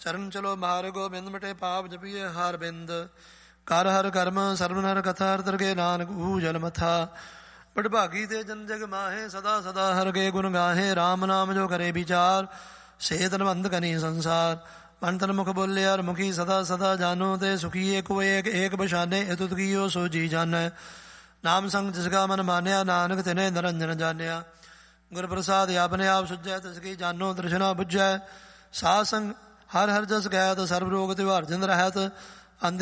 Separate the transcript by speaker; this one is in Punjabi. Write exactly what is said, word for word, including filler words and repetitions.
Speaker 1: ਚਰਨ ਚਲੋ ਮਾਰ ਗੋਬਿੰਦ ਮਿਟੇ ਪਾਪ ਜਪੀਏ ਹਰ ਬਿੰਦ। ਕਰ ਹਰ ਕਰਮ ਸਰਬ ਨਰ ਕਥਾ ਤਰਗੇ ਨਾਨਕ ਊ ਜਲ ਮਥਾ। ਬਡਭਾਗੀ ਤੇ ਜਨ ਜਗ ਮਾਹੇ ਸਦਾ ਸਦਾ ਹਰ ਗੇ ਗੁਣ ਗਾਹੇ। ਰਾਮ ਨਾਮ ਜੋ ਕਰੇ ਵਿਚਾਰ ਸੇ ਤਨਵੰਤ ਕਨੀ ਸੰਸਾਰ। ਮਨ ਤਨ ਮੁਖ ਬੋਲਿਆ ਮੁਖੀ ਸਦਾ ਸਦਾ ਜਾਨੋ। ਤੇ ਸੁਖੀ ਏਕ ਏਕ ਏਕ ਬਸ਼ਾਨੇ ਇਹ ਤੁਧ ਕੀਓ ਸੋ ਜੀ ਜਾਨੈ। ਨਾਮ ਸੰਗ ਜਿਸਕਾ ਮਨ ਮਾਨਿਆ ਨਾਨਕ ਤਿਨੇ ਨਿਰੰਜਨ ਜਾਣਿਆ। ਗੁਰ ਪ੍ਰਸਾਦ ਆਪਣੇ ਆਪ ਸੁਝੈ ਤਿਸ ਕੀ ਜਾਨੋ ਤ੍ਰਿਸ਼ਨਾ ਬੁਝੈ। ਸਾਧ ਸੰਗ ਹਰ ਹਰ ਜਸ ਗਾਇਤ ਸਰਬ ਰੋਗ ਤਿਵਾਰ ਜਿੰਦ ਰਹਿਤ।